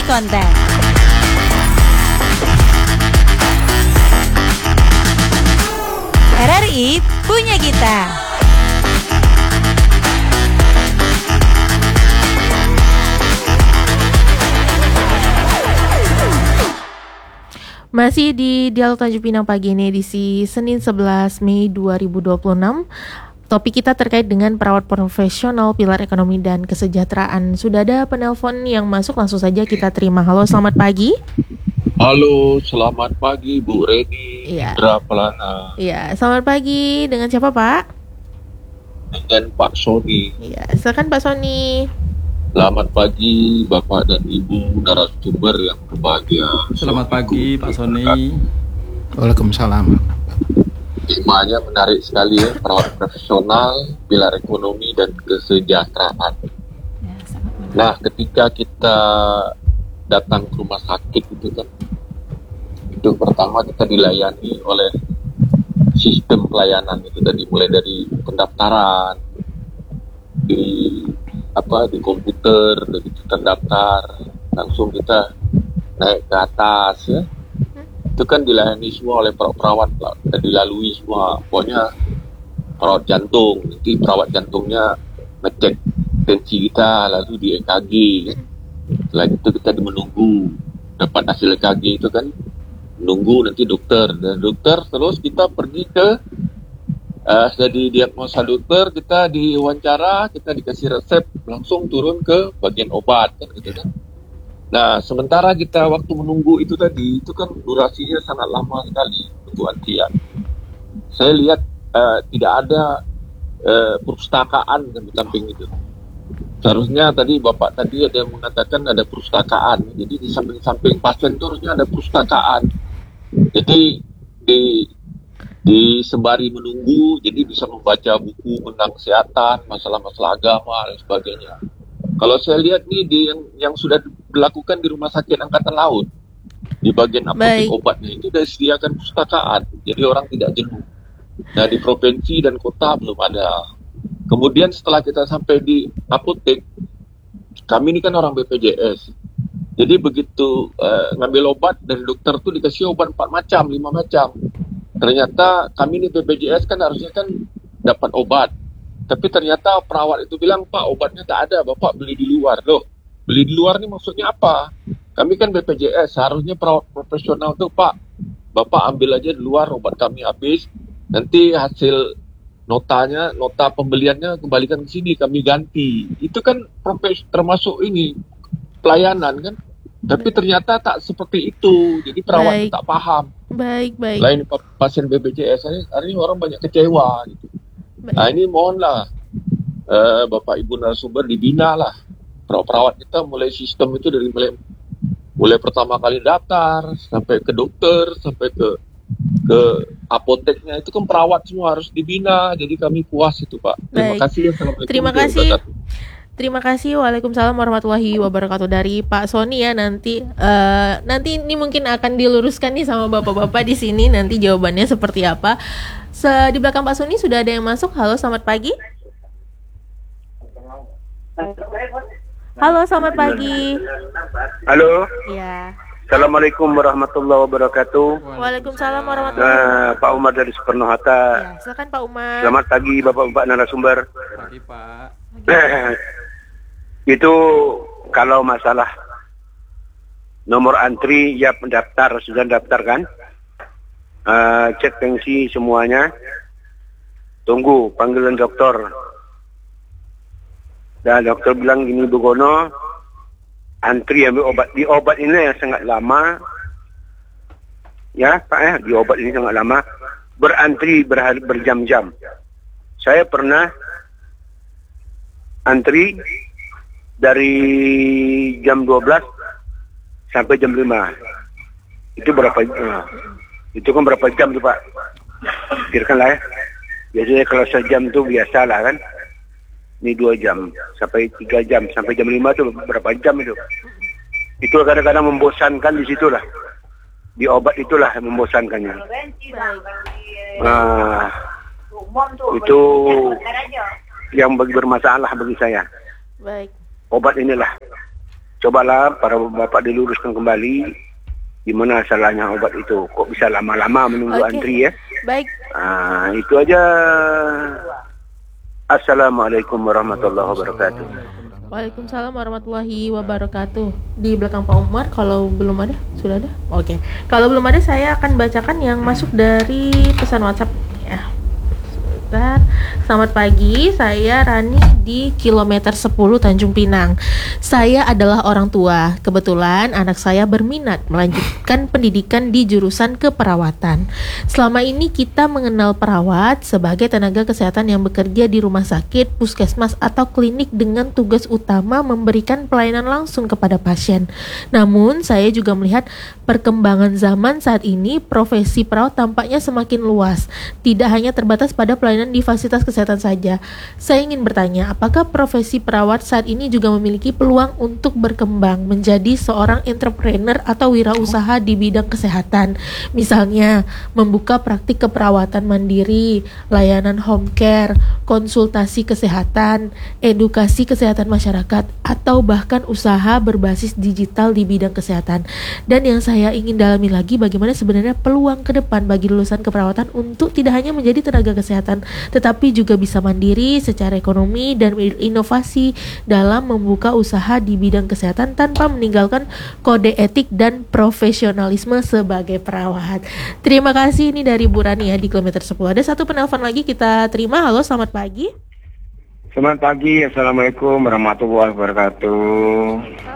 konten. RRI punya kita. Masih di Dialog Tanjung Pinang pagi ini edisi Senin 11 Mei 2026. Topik kita terkait dengan perawat profesional, pilar ekonomi dan kesejahteraan. Sudah ada penelpon yang masuk, langsung saja kita terima. Halo, selamat pagi. Halo, selamat pagi Bu Reni, Iya. Indra Pelana. Iya, selamat pagi. Dengan siapa, Pak? Dengan Pak Sony. Iya, silakan Pak Sony. Selamat pagi Bapak dan Ibu narasumber yang berbahagia. Selamat pagi Pak Sony. Waalaikumsalam. Temanya menarik sekali ya, perawat profesional, pilar ekonomi dan kesejahteraan. Nah, ketika kita datang ke rumah sakit itu pertama kita dilayani oleh sistem pelayanan itu tadi, mulai dari pendaftaran di komputer, dari terdaftar langsung kita naik ke atas ya. Itu kan dilayani semua oleh perawat lah, dan dilalui semua. Pokoknya perawat jantung, nanti perawat jantungnya ngecek tensi kita, lalu di EKG. Setelah itu kita menunggu dapat hasil EKG itu kan, menunggu nanti dokter, dan dokter terus kita pergi ke sudah didiagnosa dokter, kita diwawancara, kita dikasih resep, langsung turun ke bagian obat kan gitu kan. Nah, sementara kita waktu menunggu itu tadi, itu kan durasinya sangat lama sekali untuk antrian. Saya lihat tidak ada perpustakaan kan di samping itu. Seharusnya tadi Bapak tadi ada yang mengatakan ada perpustakaan. Jadi di samping-samping pasien itu harusnya ada perpustakaan. Jadi di sembari menunggu, jadi bisa membaca buku tentang kesehatan, masalah-masalah agama dan sebagainya. Kalau saya lihat nih yang sudah dilakukan di Rumah Sakit Angkatan Laut, di bagian apotek obatnya itu sudah disediakan perpustakaan, jadi orang tidak jenuh. Nah, di provinsi dan kota belum ada. Kemudian setelah kita sampai di apotek, kami ini kan orang BPJS, jadi begitu ngambil obat dari dokter tuh dikasih obat 4 macam, 5 macam. Ternyata kami ini BPJS kan harusnya kan dapat obat. Tapi ternyata perawat itu bilang, Pak, obatnya tak ada, Bapak beli di luar. Loh, beli di luar ini maksudnya apa? Kami kan BPJS, seharusnya perawat profesional tuh, Pak, Bapak ambil aja di luar, obat kami habis. Nanti hasil nota pembeliannya kembalikan ke sini, kami ganti. Itu kan termasuk ini, pelayanan kan. Tapi ternyata tak seperti itu, jadi perawat tak paham. Baik. Lain pasien BPJS, hari ini orang banyak kecewa gitu. Nah, ini mohonlah Bapak Ibu narasumber dibina lah perawat kita, mulai sistem itu dari mulai pertama kali daftar sampai ke dokter, sampai ke apoteknya, itu kan perawat semua harus dibina. Jadi kami puas itu, Pak. Terima kasih. Assalamualaikum. Terima kasih. Waalaikumsalam warahmatullahi wabarakatuh. Dari Pak Sony ya, nanti ini mungkin akan diluruskan nih sama bapak-bapak di sini, nanti jawabannya seperti apa. Di belakang Pak Sony sudah ada yang masuk. Halo, selamat pagi. Halo, selamat pagi. Halo. Ya. Assalamualaikum warahmatullahi wabarakatuh. Waalaikumsalam warahmatullahi wabarakatuh. Pak Umar dari Soekarno Hatta. Ya, silakan Pak Umar. Selamat pagi Bapak-bapak narasumber. Pagi Pak. Itu kalau masalah nomor antri, ya pendaftar, sudah daftar kan? Cek tensi semuanya. Tunggu panggilan dokter. Dan dokter bilang gini, Bu Gono, antri ambil obat. Di obat ini yang sangat lama. Ya Pak, di obat ini sangat lama. Berantri berjam-jam. Saya pernah antri dari jam 12 sampai jam 5. Itu itu kan berapa jam tuh Pak? Pikirkanlah ya. Biasanya kalau sejam tuh biasa lah kan. Ini 2 jam sampai 3 jam sampai jam 5 tuh berapa jam itu? Itu kadang-kadang membosankan di situlah. Di obat itulah membosankannya. Itu yang bermasalah bagi saya. Baik. Obat inilah. cobalah para bapak diluruskan kembali gimana salahnya obat itu. Kok bisa lama-lama menunggu antri ya? Baik. Itu aja. Assalamualaikum warahmatullahi wabarakatuh. Waalaikumsalam warahmatullahi wabarakatuh. Di belakang Pak Umar, kalau belum ada, sudah ada? Oke. Kalau belum ada, saya akan bacakan yang masuk dari pesan WhatsApp ya. Sebentar. Selamat pagi, saya Rani di kilometer 10 Tanjung Pinang. Saya adalah orang tua. Kebetulan anak saya berminat melanjutkan pendidikan di jurusan keperawatan. Selama ini kita mengenal perawat sebagai tenaga kesehatan yang bekerja di rumah sakit, puskesmas, atau klinik dengan tugas utama memberikan pelayanan langsung kepada pasien. Namun, saya juga melihat perkembangan zaman saat ini, profesi perawat tampaknya semakin luas. Tidak hanya terbatas pada pelayanan di fasilitas kesehatan saja. Saya ingin bertanya, apakah profesi perawat saat ini juga memiliki peluang untuk berkembang menjadi seorang entrepreneur atau wirausaha di bidang kesehatan? Misalnya, membuka praktik keperawatan mandiri, layanan home care, konsultasi kesehatan, edukasi kesehatan masyarakat, atau bahkan usaha berbasis digital di bidang kesehatan. Dan yang saya ingin dalami lagi, bagaimana sebenarnya peluang ke depan bagi lulusan keperawatan untuk tidak hanya menjadi tenaga kesehatan, tetapi juga bisa mandiri secara ekonomi dan inovasi dalam membuka usaha di bidang kesehatan tanpa meninggalkan kode etik dan profesionalisme sebagai perawat. Terima kasih, ini dari Bu Rani ya di kilometer 10. Ada satu penelpon lagi kita terima. Halo, selamat pagi. Selamat pagi, Assalamualaikum warahmatullahi wabarakatuh.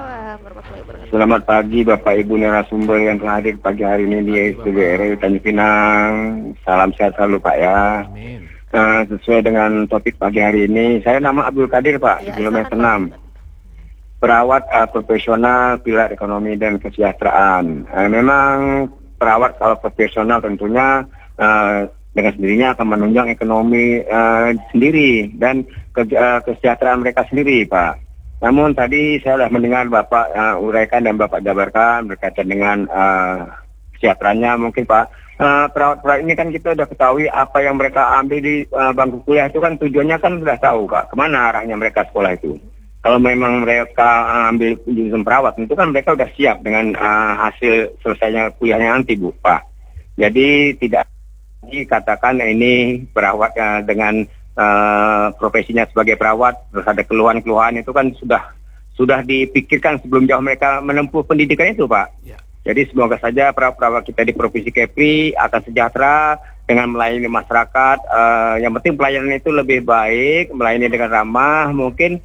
Selamat pagi Bapak Ibu narasumber yang telah hadir pagi hari ini di SPB RW Tanjung Pinang. Salam sehat selalu Pak ya. Amin. Sesuai dengan topik pagi hari ini, saya nama Abdul Kadir Pak, Ya, kilometer 6. Perawat profesional, pilar ekonomi dan kesejahteraan. Memang perawat kalau profesional tentunya dengan sendirinya akan menunjang ekonomi sendiri dan kesejahteraan mereka sendiri Pak. Namun tadi saya sudah mendengar Bapak uraikan dan Bapak jabarkan berkaitan dengan kesejahteraannya mungkin Pak. Perawat-perawat ini kan kita sudah ketahui apa yang mereka ambil di bangku kuliah itu kan tujuannya kan sudah tahu Pak. Kemana arahnya mereka sekolah itu. Kalau memang mereka ambil jurusan perawat itu kan mereka sudah siap dengan hasil selesainya kuliahnya nanti Bu Pak. Jadi tidak dikatakan ini perawat dengan profesinya sebagai perawat terus ada keluhan-keluhan itu kan sudah dipikirkan sebelum jauh mereka menempuh pendidikan itu Pak. Ya. Jadi semoga saja perawat-perawat kita di Provinsi Kepri akan sejahtera dengan melayani masyarakat. Yang penting pelayanan itu lebih baik, melayani dengan ramah. Mungkin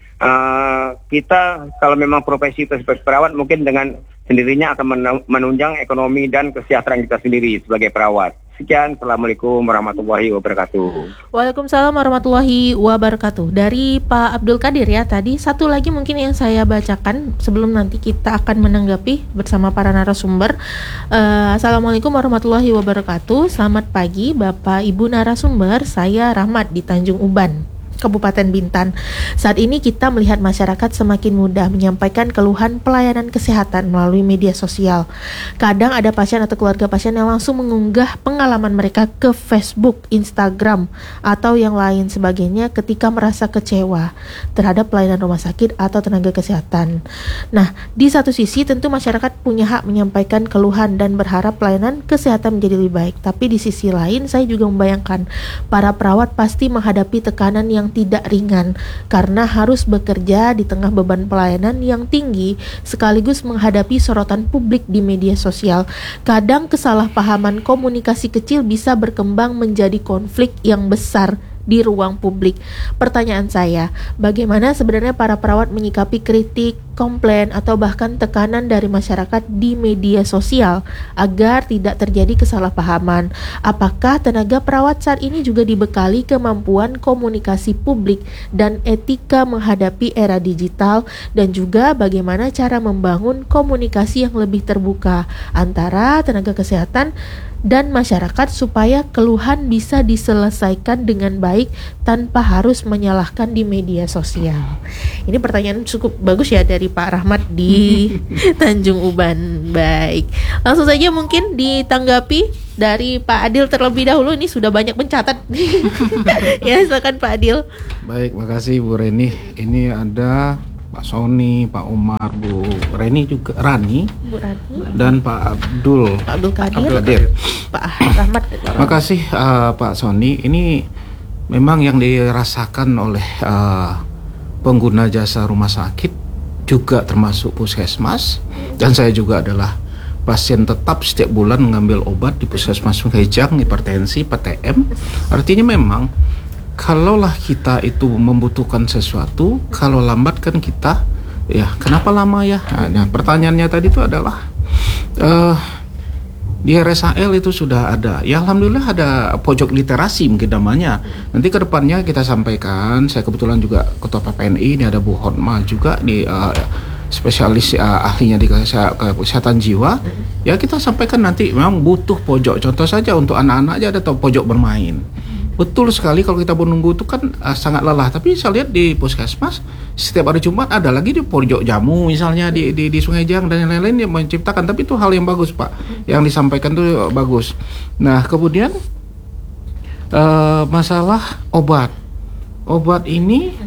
kita kalau memang profesi itu sebagai perawat mungkin dengan sendirinya akan menunjang ekonomi dan kesejahteraan kita sendiri sebagai perawat. Sekian, Assalamualaikum warahmatullahi wabarakatuh. Waalaikumsalam warahmatullahi wabarakatuh. Dari Pak Abdul Kadir ya tadi. Satu lagi mungkin yang saya bacakan sebelum nanti kita akan menanggapi bersama para narasumber. Assalamualaikum warahmatullahi wabarakatuh. Selamat pagi Bapak Ibu narasumber. Saya Rahmat di Tanjung Uban, Kabupaten Bintan. Saat ini kita melihat masyarakat semakin mudah menyampaikan keluhan pelayanan kesehatan melalui media sosial. Kadang ada pasien atau keluarga pasien yang langsung mengunggah pengalaman mereka ke Facebook, Instagram, atau yang lain sebagainya ketika merasa kecewa terhadap pelayanan rumah sakit atau tenaga kesehatan. Nah, di satu sisi tentu masyarakat punya hak menyampaikan keluhan dan berharap pelayanan kesehatan menjadi lebih baik. Tapi di sisi lain saya juga membayangkan para perawat pasti menghadapi tekanan yang tidak ringan karena harus bekerja di tengah beban pelayanan yang tinggi sekaligus menghadapi sorotan publik di media sosial. Kadang kesalahpahaman komunikasi kecil bisa berkembang menjadi konflik yang besar di ruang publik. Pertanyaan saya, bagaimana sebenarnya para perawat menyikapi kritik, komplain, atau bahkan tekanan dari masyarakat di media sosial agar tidak terjadi kesalahpahaman? Apakah tenaga perawat saat ini juga dibekali kemampuan komunikasi publik dan etika menghadapi era digital, dan juga bagaimana cara membangun komunikasi yang lebih terbuka antara tenaga kesehatan dan masyarakat supaya keluhan bisa diselesaikan dengan baik tanpa harus menyalahkan di media sosial? Ini pertanyaan cukup bagus ya dari Pak Rahmat di Tanjung Uban. Baik, langsung saja mungkin ditanggapi dari Pak Adil terlebih dahulu. Ini sudah banyak mencatat. Ya, silakan Pak Adil. Baik, makasih Bu Reni. Ini ada Pak Sony, Pak Umar, Bu Reni juga, Rani, Bu Rani, dan Pak Abdul. Pak Abdul Kadir, Kadir. Pak Rahmat. Makasih Pak Sony. Ini memang yang dirasakan oleh pengguna jasa rumah sakit, juga termasuk puskesmas, dan saya juga adalah pasien tetap setiap bulan mengambil obat di puskesmas Sungaijan, hipertensi, PTM. Artinya memang kalaulah kita itu membutuhkan sesuatu, kalau lambat kan kita, ya kenapa lama ya? Nah, pertanyaannya tadi itu adalah di RSAL itu sudah ada, ya alhamdulillah ada pojok literasi mungkin namanya. Nanti ke depannya kita sampaikan, saya kebetulan juga ketua PPNI, ini ada Bu Hotma juga di spesialis ahlinya di kesehatan jiwa. Ya kita sampaikan nanti memang butuh pojok, contoh saja untuk anak-anak aja ada pojok bermain. Betul sekali, kalau kita menunggu itu kan sangat lelah. Tapi saya lihat di puskesmas setiap hari Jumat ada lagi di pojok jamu misalnya di Sungaijan dan yang lain-lain yang menciptakan. Tapi itu hal yang bagus Pak, yang disampaikan itu bagus. Nah kemudian masalah obat ini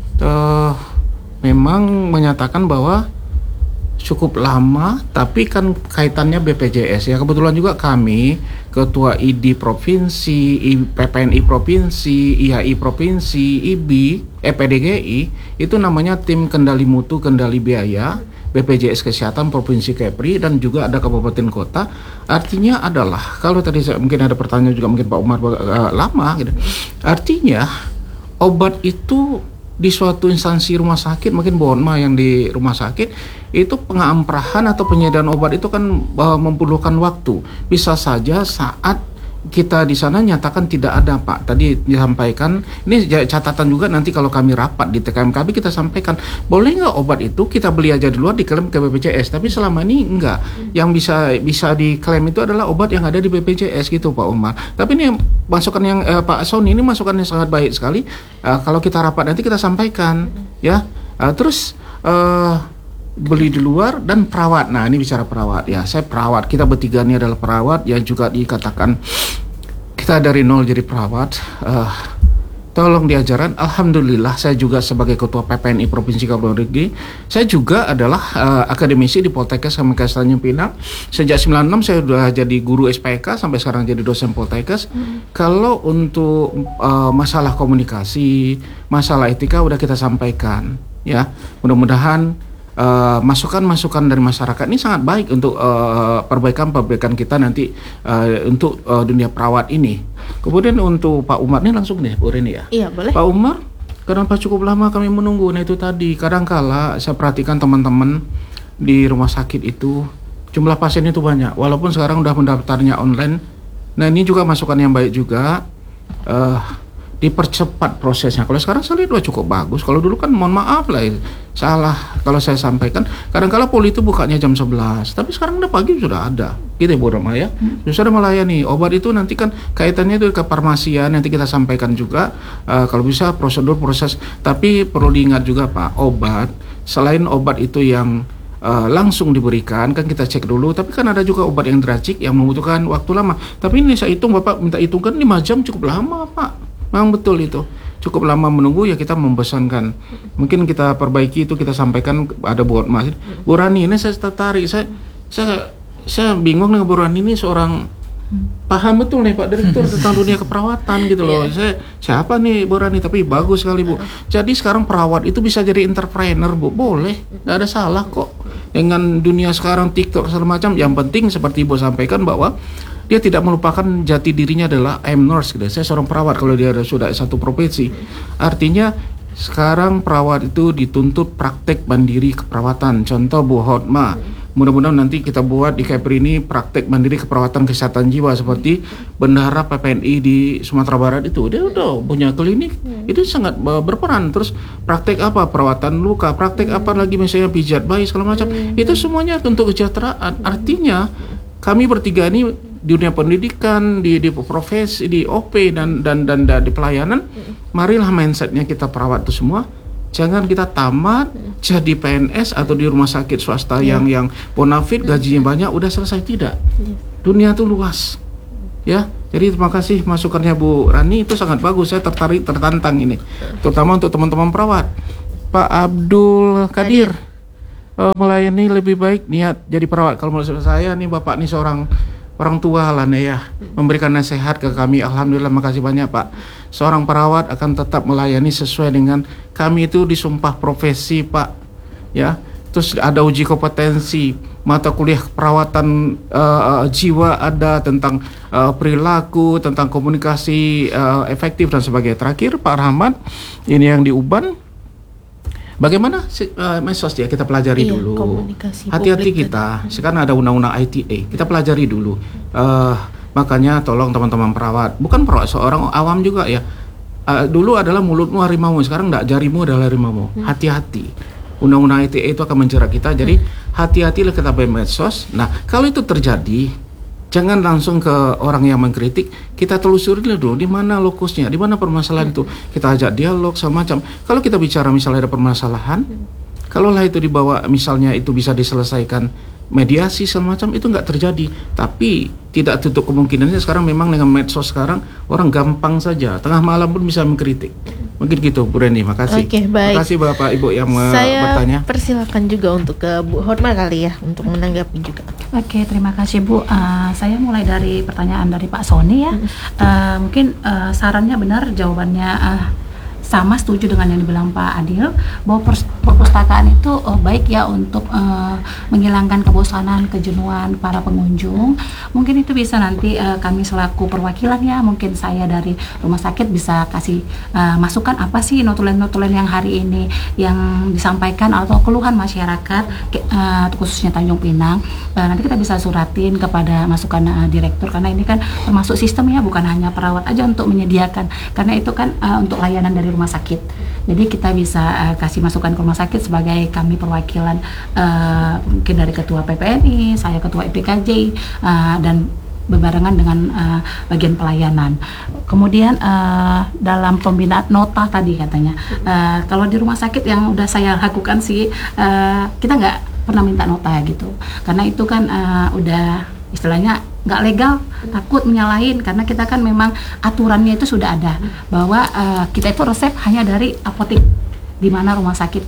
memang menyatakan bahwa cukup lama, tapi kan kaitannya BPJS ya. Kebetulan juga kami Ketua ID Provinsi, PPNI Provinsi, IHI Provinsi, PDGI itu namanya Tim Kendali Mutu Kendali Biaya BPJS Kesehatan Provinsi Kepri, dan juga ada kabupaten kota. Artinya adalah kalau tadi mungkin ada pertanyaan juga, mungkin Pak Umar lama gitu. Artinya obat itu di suatu instansi rumah sakit, mungkin Bonma yang di rumah sakit itu pengamprahan atau penyediaan obat itu kan memerlukan waktu. Bisa saja saat kita di sana nyatakan tidak ada Pak. Tadi disampaikan, ini catatan juga nanti kalau kami rapat di TKMKB kita sampaikan, boleh nggak obat itu kita beli aja di luar diklaim ke BPJS, tapi selama ini enggak. Yang bisa diklaim itu adalah obat yang ada di BPJS gitu Pak Umar. Tapi ini masukan yang Pak Sony ini masukan yang sangat baik sekali. Kalau kita rapat nanti kita sampaikan ya. Terus beli di luar dan perawat. Nah ini bicara perawat ya, saya perawat, kita bertiga ini adalah perawat yang juga dikatakan kita dari nol jadi perawat. Tolong diajaran. Alhamdulillah saya juga sebagai ketua PPNI Provinsi Kepulauan Riau, saya juga adalah akademisi di Poltekkes Kemkes Tanjung Pinang. Sejak 96 saya sudah jadi guru SPK, sampai sekarang jadi dosen Poltekkes. Kalau untuk masalah komunikasi, masalah etika udah kita sampaikan ya. Mudah-mudahan masukan-masukan dari masyarakat ini sangat baik untuk perbaikan kita nanti untuk dunia perawat ini. Kemudian untuk Pak Umar ini langsung deh Bu Reni ya. Iya boleh. Pak Umar, kenapa cukup lama kami menunggu? Nah itu tadi, kadangkala saya perhatikan teman-teman di rumah sakit itu jumlah pasien itu banyak, walaupun sekarang udah mendaftarnya online. Nah ini juga masukan yang baik juga, dipercepat prosesnya. Kalau sekarang saya lihat cukup bagus. Kalau dulu kan mohon maaf lah salah kalau saya sampaikan, kadang-kala poli itu bukanya jam 11, tapi sekarang udah pagi sudah ada gitu ya Bu Rama ya. Sudah melayani. Obat itu nanti kan kaitannya itu ke farmasian, nanti kita sampaikan juga kalau bisa prosedur proses. Tapi perlu diingat juga Pak, obat selain obat itu yang langsung diberikan kan kita cek dulu, tapi kan ada juga obat yang drastik yang membutuhkan waktu lama. Tapi ini saya hitung, Bapak minta hitungkan 5 jam cukup lama Pak. Memang betul itu cukup lama menunggu, ya kita membosankan. Mungkin kita perbaiki itu, kita sampaikan ada buat Mas Bu Rani ini. Saya tertarik, saya bingung dengan Bu Rani ini, seorang paham betul nih Pak Direktur tentang dunia keperawatan gitu loh. Saya siapa nih Bu Rani, tapi bagus sekali Bu. Jadi sekarang perawat itu bisa jadi entrepreneur Bu, boleh, nggak ada salah kok dengan dunia sekarang TikTok segala macam. Yang penting seperti Ibu sampaikan bahwa dia tidak melupakan jati dirinya adalah I'm nurse gitu. Saya seorang perawat kalau dia sudah satu profesi. Artinya sekarang perawat itu dituntut praktek mandiri keperawatan. Contoh Bu Hotma, mudah-mudahan nanti kita buat di Kepri ini praktek mandiri keperawatan kesehatan jiwa seperti bendahara PPNI di Sumatera Barat itu. Dia udah punya klinik, itu sangat berperan. Terus praktek apa? Perawatan luka, praktek apa lagi misalnya pijat bayi segala macam. Itu semuanya untuk kesejahteraan. Artinya kami bertiga ini di dunia pendidikan, di profesi, di OP dan di pelayanan, marilah mindsetnya kita perawat itu semua. Jangan kita tamat jadi PNS atau di rumah sakit swasta yang bonafit, gajinya banyak, udah selesai. Tidak. Dunia itu luas. Ya, jadi terima kasih masukannya Bu Rani, itu sangat bagus. Saya tertarik, tertantang ini, terutama untuk teman-teman perawat. Pak Abdul Kadir. Melayani lebih baik niat jadi perawat. Kalau menurut saya nih Bapak nih seorang orang tua lah nih ya, memberikan nasihat ke kami. Alhamdulillah, makasih banyak Pak. Seorang perawat akan tetap melayani sesuai dengan kami itu disumpah profesi Pak, ya. Terus ada uji kompetensi, mata kuliah perawatan jiwa ada, tentang perilaku, tentang komunikasi efektif dan sebagainya. Terakhir Pak Rahmat, ini yang di Uban, bagaimana medsos ya, kita pelajari dulu. Hati-hati kita. Sekarang ada undang-undang ITE, kita pelajari dulu. Makanya tolong teman-teman perawat, bukan perawat, seorang awam juga ya. Dulu adalah mulutmu harimau, sekarang enggak, jarimu adalah harimau. Hati-hati. Undang-undang ITE itu akan menjerat kita. Jadi hati-hatilah kita bermedsos. Nah, kalau itu terjadi, jangan langsung ke orang yang mengkritik. Kita telusuri dulu di mana lokusnya, di mana permasalahan itu. Kita ajak dialog semacam. Kalau kita bicara misalnya ada permasalahan, kalaulah itu dibawa misalnya itu bisa diselesaikan mediasi semacam, itu nggak terjadi. Tapi tidak tutup kemungkinannya sekarang memang dengan medsos sekarang orang gampang saja, tengah malam pun bisa mengkritik. Mungkin gitu Bu Reni, makasih. Oke, baik. Makasih Bapak Ibu yang Saya bertanya. persilakan juga untuk ke Bu Hotma kali ya, untuk menanggapi juga. Oke, terima kasih Bu. Saya mulai dari pertanyaan dari Pak Sony ya. Mungkin sarannya benar, jawabannya sama, setuju dengan yang dibilang Pak Adil, bahwa perpustakaan itu baik ya untuk menghilangkan kebosanan, kejenuhan para pengunjung. Mungkin itu bisa nanti kami selaku perwakilan ya, mungkin saya dari rumah sakit bisa kasih masukan apa sih notulen-notulen yang hari ini yang disampaikan atau keluhan masyarakat, khususnya Tanjung Pinang. Nanti kita bisa suratin kepada masukan direktur, karena ini kan termasuk sistem ya, bukan hanya perawat aja untuk menyediakan, karena itu kan untuk layanan dari rumah sakit. Jadi kita bisa kasih masukan ke rumah sakit sebagai kami perwakilan, mungkin dari ketua PPNI, saya ketua IPKJ, dan berbarengan dengan bagian pelayanan. Kemudian dalam pembinaan nota tadi katanya, kalau di rumah sakit yang udah saya lakukan sih, kita nggak pernah minta nota gitu, karena itu kan udah istilahnya nggak legal, takut menyalahin, karena kita kan memang aturannya itu sudah ada bahwa kita itu resep hanya dari apotek di mana rumah sakit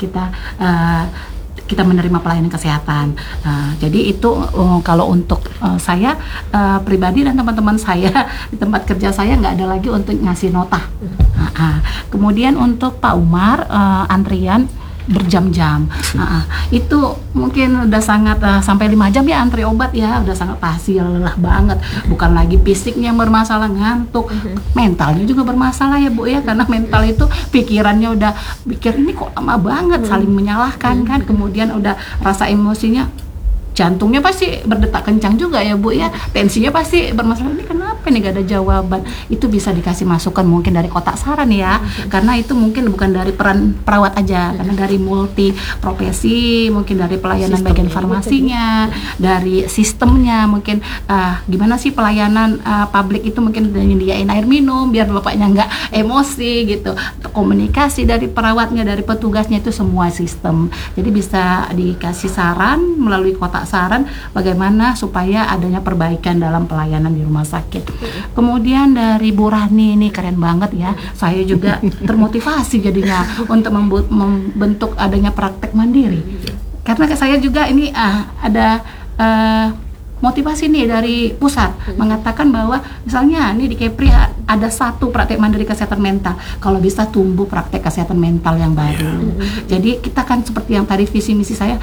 kita menerima pelayanan kesehatan. Jadi itu kalau untuk saya pribadi dan teman-teman saya di tempat kerja saya nggak ada lagi untuk ngasih nota. Kemudian untuk Pak Umar, antrian berjam-jam, itu mungkin udah sangat sampai 5 jam ya antri obat ya, udah sangat pasti lelah banget. Bukan lagi fisiknya yang bermasalah, ngantuk, mentalnya juga bermasalah ya Bu ya, karena mental itu pikirannya udah pikir ini kok lama banget, saling menyalahkan kan, kemudian udah rasa emosinya, jantungnya pasti berdetak kencang juga ya Bu ya, tensinya pasti bermasalah, ini kenapa nih gak ada jawaban. Itu bisa dikasih masukan mungkin dari kotak saran ya, karena itu mungkin bukan dari peran perawat aja, karena dari multi profesi, mungkin dari pelayanan bagian farmasinya, dari sistemnya mungkin gimana sih pelayanan publik itu, mungkin nyediain air minum biar bapaknya nggak emosi gitu, komunikasi dari perawatnya, dari petugasnya, itu semua sistem. Jadi bisa dikasih saran melalui kotak saran bagaimana supaya adanya perbaikan dalam pelayanan di rumah sakit. Kemudian dari Bu Rani, ini keren banget ya, saya juga termotivasi jadinya untuk membentuk adanya praktek mandiri, karena saya juga ini ada motivasi nih dari pusat mengatakan bahwa misalnya nih di Kepri ada satu praktek mandiri kesehatan mental, kalau bisa tumbuh praktek kesehatan mental yang baru. Jadi kita kan seperti yang tadi visi misi saya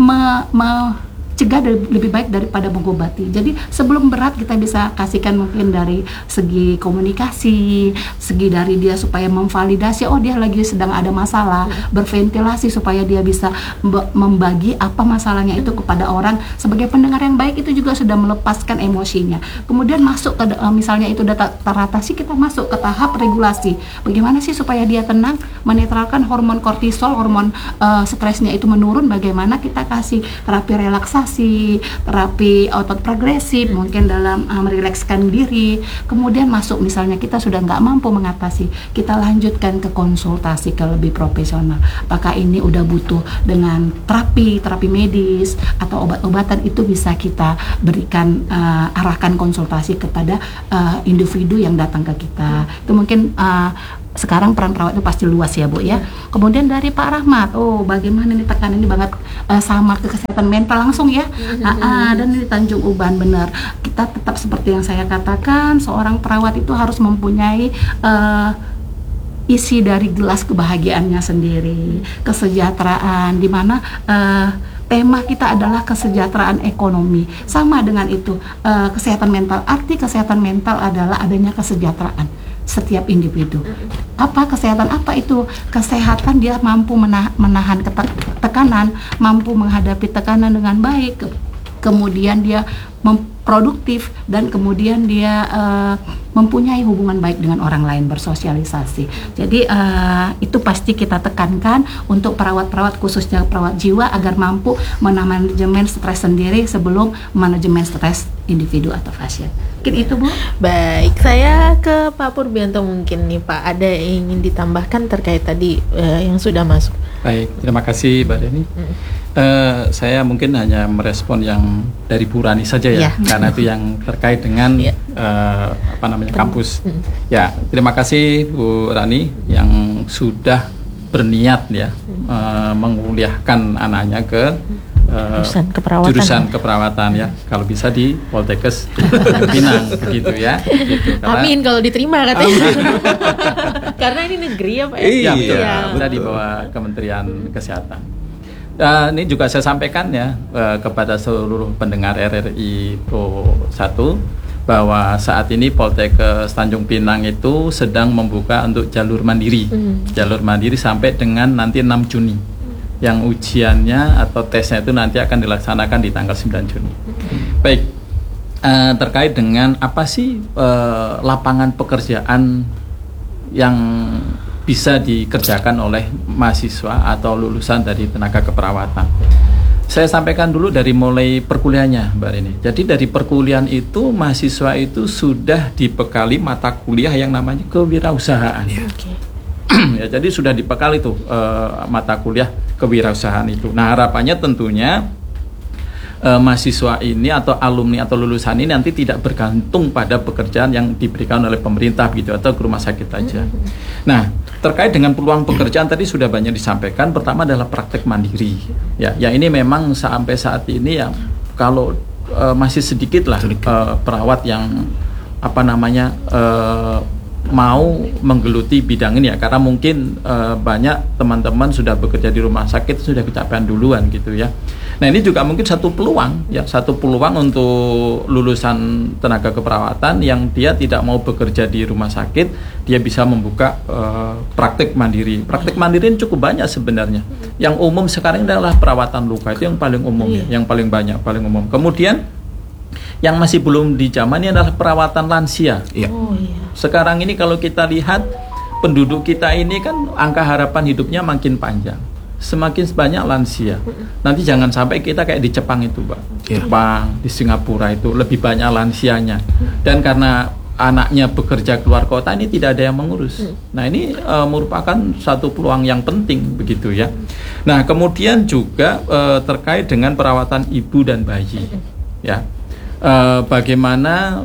cegah lebih baik daripada mengobati. Jadi sebelum berat kita bisa kasihkan mungkin dari segi komunikasi, segi dari dia supaya memvalidasi, oh dia lagi sedang ada masalah, berventilasi supaya dia bisa membagi apa masalahnya itu kepada orang. Sebagai pendengar yang baik itu juga sudah melepaskan emosinya. Kemudian masuk ke misalnya itu udah teratasi, kita masuk ke tahap regulasi. Bagaimana sih supaya dia tenang, menetralkan hormon kortisol, hormon stresnya itu menurun, bagaimana kita kasih terapi relaksasi, terapi otot progresif, mungkin dalam merilekskan diri. Kemudian masuk misalnya kita sudah nggak mampu mengatasi, kita lanjutkan ke konsultasi ke lebih profesional. Apakah ini udah butuh dengan terapi medis atau obat-obatan, itu bisa kita berikan, arahkan konsultasi kepada individu yang datang ke kita. Itu mungkin sekarang peran perawat itu pasti luas ya Bu ya. Kemudian dari Pak Rahmat, bagaimana ini tekanan ini banget sama ke kesehatan mental langsung ya. Dan di Tanjung Uban benar. Kita tetap seperti yang saya katakan, seorang perawat itu harus mempunyai isi dari gelas kebahagiaannya sendiri, kesejahteraan, di mana tema kita adalah kesejahteraan ekonomi. Sama dengan itu, kesehatan mental. Arti kesehatan mental adalah adanya kesejahteraan setiap individu. Apa kesehatan? Apa itu? Kesehatan dia mampu menahan tekanan, mampu menghadapi tekanan dengan baik, kemudian dia produktif, dan kemudian dia mempunyai hubungan baik dengan orang lain, bersosialisasi. Jadi itu pasti kita tekankan untuk perawat-perawat, khususnya perawat jiwa, agar mampu manajemen stres sendiri sebelum manajemen stres individu atau pasien. Mungkin itu Bu. Baik, saya ke Pak Purbianto mungkin nih Pak, ada yang ingin ditambahkan terkait tadi yang sudah masuk. Baik, terima kasih Mbak Deni. Saya mungkin hanya merespon yang dari Bu Rani saja ya, karena itu yang terkait dengan kampus. Ya, terima kasih Bu Rani yang sudah berniat ya menguliahkan anaknya ke jurusan keperawatan ya, kalau bisa di Poltekkes Pinang begitu ya. Gitu. Amin kalau diterima katanya. Karena ini negeri ya Pak. Iya, betul. Di bawah Kementerian Kesehatan. Ini juga saya sampaikan ya kepada seluruh pendengar RRI Pro 1 bahwa saat ini Poltekkes Tanjung Pinang itu sedang membuka untuk jalur mandiri. Jalur mandiri sampai dengan nanti 6 Juni. Yang ujiannya atau tesnya itu nanti akan dilaksanakan di tanggal 9 Juni. Baik, terkait dengan apa sih lapangan pekerjaan yang bisa dikerjakan oleh mahasiswa atau lulusan dari tenaga keperawatan. Saya sampaikan dulu dari mulai perkuliahannya Mbak Rini. Jadi dari perkuliahan itu mahasiswa itu sudah dibekali mata kuliah yang namanya kewirausahaan. Ya, jadi sudah dibekali tuh mata kuliah kewirausahaan itu. Nah, harapannya tentunya mahasiswa ini atau alumni atau lulusan ini nanti tidak bergantung pada pekerjaan yang diberikan oleh pemerintah gitu atau ke rumah sakit aja. Nah, terkait dengan peluang pekerjaan tadi sudah banyak disampaikan. Pertama adalah praktek mandiri. Ya, yang ini memang sampai saat ini ya kalau masih sedikit lah perawat yang mau menggeluti bidang ini ya, karena mungkin banyak teman-teman sudah bekerja di rumah sakit sudah kecapean duluan gitu ya. Nah, ini juga mungkin satu peluang untuk lulusan tenaga keperawatan yang dia tidak mau bekerja di rumah sakit, dia bisa membuka praktek mandiri. Praktek mandiri ini cukup banyak sebenarnya. Yang umum sekarang adalah perawatan luka, itu yang paling umum ya, yang paling banyak, paling umum. Kemudian yang masih belum dijamani adalah perawatan lansia. Sekarang ini kalau kita lihat penduduk kita ini kan angka harapan hidupnya makin panjang, semakin banyak lansia. Nanti jangan sampai kita kayak di Jepang itu, Pak. Jepang, di Singapura itu lebih banyak lansianya. Dan karena anaknya bekerja keluar kota, ini tidak ada yang mengurus. Nah, ini merupakan satu peluang yang penting begitu ya. Nah, kemudian juga terkait dengan perawatan ibu dan bayi. Ya. Bagaimana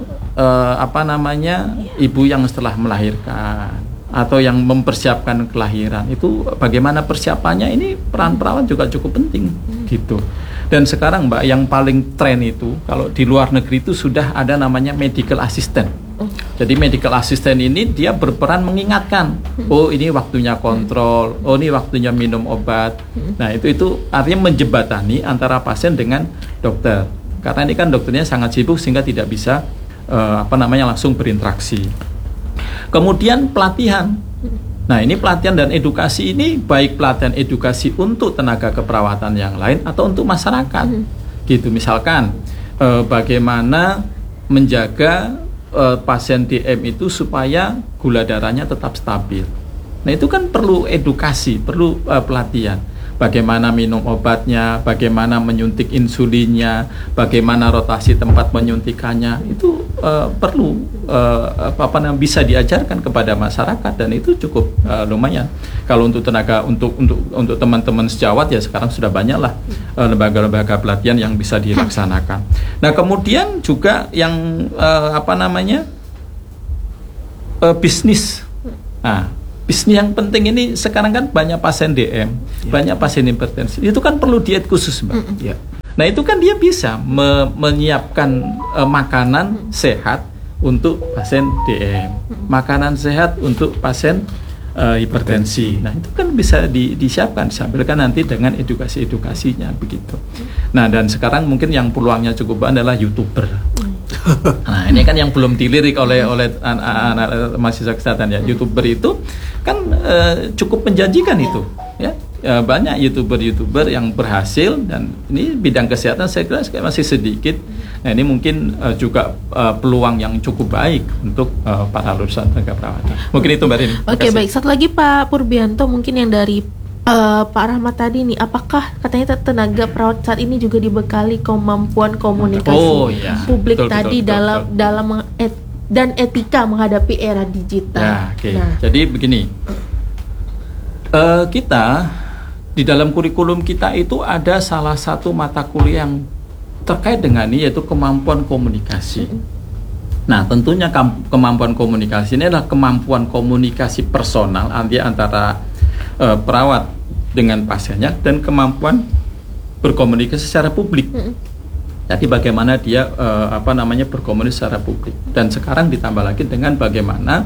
ibu yang setelah melahirkan atau yang mempersiapkan kelahiran itu bagaimana persiapannya, ini peran perawat juga cukup penting gitu. Dan sekarang Mbak yang paling tren itu kalau di luar negeri itu sudah ada namanya medical assistant. Jadi medical assistant ini dia berperan mengingatkan, oh ini waktunya kontrol, oh ini waktunya minum obat. Nah, itu artinya menjembatani antara pasien dengan dokter. Karena ini kan dokternya sangat sibuk sehingga tidak bisa langsung berinteraksi. Kemudian pelatihan. Nah, ini pelatihan dan edukasi ini baik pelatihan edukasi untuk tenaga keperawatan yang lain atau untuk masyarakat. Gitu, misalkan bagaimana menjaga pasien DM itu supaya gula darahnya tetap stabil. Nah, itu kan perlu edukasi, perlu pelatihan. Bagaimana minum obatnya, bagaimana menyuntik insulinnya, bagaimana rotasi tempat menyuntikannya, itu perlu bisa diajarkan kepada masyarakat, dan itu cukup lumayan. Kalau untuk tenaga untuk teman-teman sejawat ya sekarang sudah banyaklah lembaga-lembaga pelatihan yang bisa dilaksanakan. Nah, kemudian juga yang bisnis. Nah, Bisnis yang penting ini sekarang kan banyak pasien DM, banyak pasien hipertensi. Itu kan perlu diet khusus, Mbak. Ya. Nah, itu kan dia bisa menyiapkan makanan sehat untuk pasien DM, makanan sehat untuk pasien hipertensi. Nah, itu kan bisa disiapkan, disampaikan nanti dengan edukasinya begitu. Nah, dan sekarang mungkin yang peluangnya cukup banyak adalah YouTuber. Nah, ini kan yang belum dilirik oleh anak-anak mahasiswa kesehatan ya. YouTuber itu kan cukup menjanjikan itu, ya. Banyak YouTuber yang berhasil, dan ini bidang kesehatan saya kira masih sedikit. Nah, ini mungkin juga peluang yang cukup baik untuk para lulusan tenaga perawatan. Mungkin itu Mbak Rini. Oke, baik. Satu lagi Pak Purbianto, mungkin yang dari Pak Rahmat tadi nih, apakah katanya tenaga perawat saat ini juga dibekali kemampuan komunikasi publik betul, tadi dalam dan etika menghadapi era digital? Ya, Nah, jadi begini, kita di dalam kurikulum kita itu ada salah satu mata kuliah yang terkait dengan ini, yaitu kemampuan komunikasi. Nah, tentunya kemampuan komunikasi ini adalah kemampuan komunikasi personal antara perawat dengan pasiennya, dan kemampuan berkomunikasi secara publik. Jadi bagaimana dia berkomunikasi secara publik, dan sekarang ditambah lagi dengan bagaimana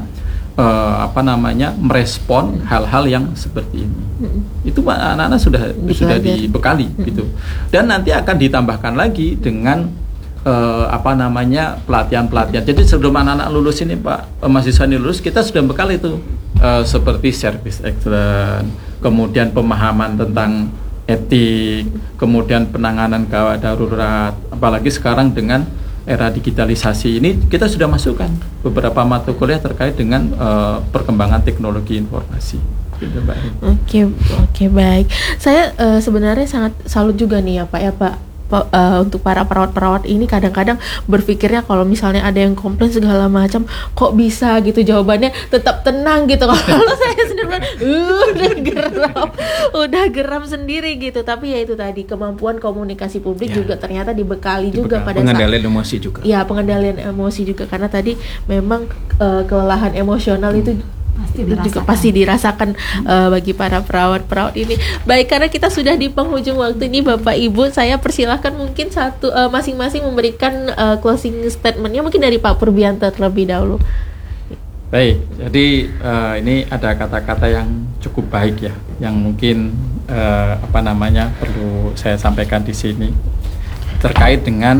merespon hal-hal yang seperti ini. Itu anak-anak sudah dibekali gitu, dan nanti akan ditambahkan lagi dengan pelatihan-pelatihan. Jadi sebelum anak-anak lulus ini Pak, mahasiswa ini lulus, kita sudah bekal itu seperti service excellence, kemudian pemahaman tentang etik, kemudian penanganan gawat darurat. Apalagi sekarang dengan era digitalisasi ini, kita sudah masukkan beberapa mata kuliah terkait dengan perkembangan teknologi informasi. Oke, baik. Saya sebenarnya sangat salut juga nih ya Pak. Untuk para perawat-perawat ini kadang-kadang berpikirnya kalau misalnya ada yang komplain segala macam, kok bisa gitu jawabannya tetap tenang gitu. Kalau saya sendiri udah geram sendiri gitu. Tapi ya itu tadi, kemampuan komunikasi publik juga ternyata dibekali juga pada pengendalian emosi juga. Ya, pengendalian emosi juga, karena tadi memang kelelahan emosional itu pasti dirasakan bagi para perawat-perawat ini. Baik, karena kita sudah di penghujung waktu ini Bapak Ibu, saya persilahkan mungkin masing-masing memberikan closing statementnya, mungkin dari Pak Purbianto terlebih dahulu. Baik, jadi ini ada kata-kata yang cukup baik ya, yang mungkin perlu saya sampaikan di sini terkait dengan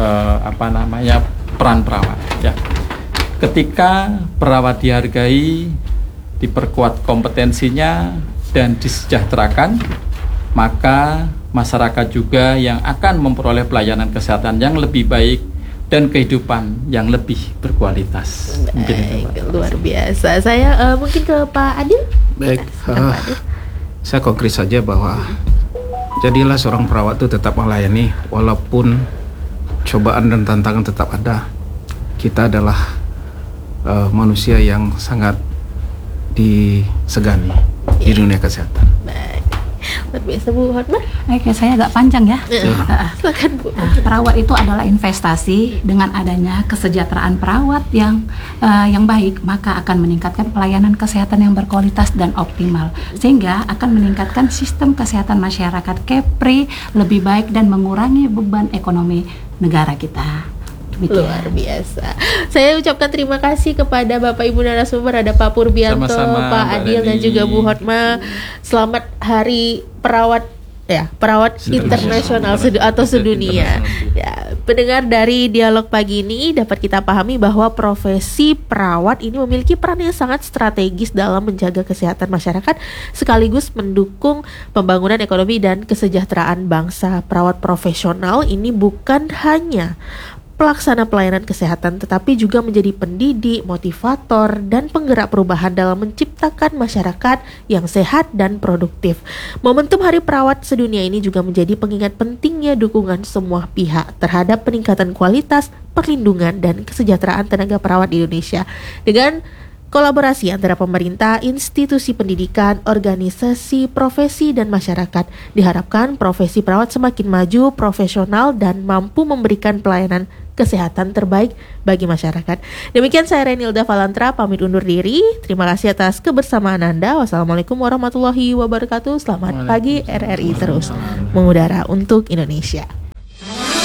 peran perawat ya. Ketika perawat dihargai, diperkuat kompetensinya, dan disejahterakan, maka masyarakat juga yang akan memperoleh pelayanan kesehatan yang lebih baik dan kehidupan yang lebih berkualitas. Baik, luar biasa. Saya mungkin ke Pak Adil. Baik, saya konkret saja bahwa jadilah seorang perawat itu tetap melayani walaupun cobaan dan tantangan tetap ada. Kita adalah manusia yang sangat disegani di dunia kesehatan. Baik, luar biasa Bu Hotmar. Oke, saya agak panjang ya. Silakan Bu. Perawat itu adalah investasi. Dengan adanya kesejahteraan perawat yang baik, maka akan meningkatkan pelayanan kesehatan yang berkualitas dan optimal, sehingga akan meningkatkan sistem kesehatan masyarakat Kepri lebih baik dan mengurangi beban ekonomi negara kita. Luar biasa. Saya ucapkan terima kasih kepada Bapak Ibu narasumber, ada Pak Purbianto, Pak Adil, dan juga Bu Hotma. Selamat Hari Perawat Internasional atau sedunia. Ya, pendengar, dari dialog pagi ini dapat kita pahami bahwa profesi perawat ini memiliki peran yang sangat strategis dalam menjaga kesehatan masyarakat sekaligus mendukung pembangunan ekonomi dan kesejahteraan bangsa. Perawat profesional ini bukan hanya pelaksana pelayanan kesehatan, tetapi juga menjadi pendidik, motivator, dan penggerak perubahan dalam menciptakan masyarakat yang sehat dan produktif. Momentum Hari Perawat Sedunia ini juga menjadi pengingat pentingnya dukungan semua pihak terhadap peningkatan kualitas, perlindungan, dan kesejahteraan tenaga perawat di Indonesia. Dengan kolaborasi antara pemerintah, institusi pendidikan, organisasi, profesi, dan masyarakat. Diharapkan profesi perawat semakin maju, profesional, dan mampu memberikan pelayanan kesehatan terbaik bagi masyarakat. Demikian saya Renilda Valantra, pamit undur diri. Terima kasih atas kebersamaan Anda. Wassalamualaikum warahmatullahi wabarakatuh. Selamat pagi, RRI terus mengudara untuk Indonesia.